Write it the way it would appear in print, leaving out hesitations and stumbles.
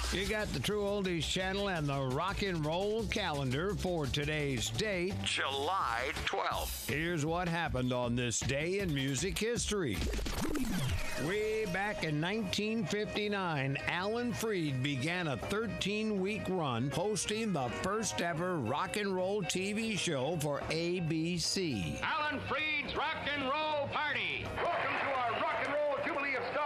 You got the True Oldies channel and the rock and roll calendar for today's date, July 12th. Here's what happened on this day in music history. Way back in 1959, Alan Freed began a 13-week run hosting the first ever rock and roll TV show for ABC. Alan Freed's Rock and Roll Party.